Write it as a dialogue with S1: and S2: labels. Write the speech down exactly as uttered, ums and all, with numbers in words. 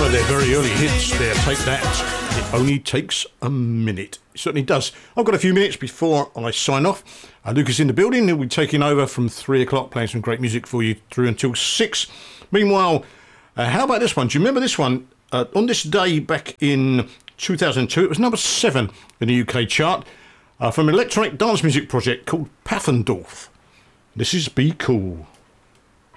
S1: of their very early hits there. Take that. It only takes a minute. It certainly does. I've got a few minutes before I sign off. Uh, Lucas in the building. He'll be taking over from three o'clock, playing some great music for you through until six. Meanwhile, uh, how about this one? Do you remember this one? Uh, on this day back in two thousand two, it was number seven in the U K chart uh, from an electronic dance music project called Pfaffendorf. This is Be Cool.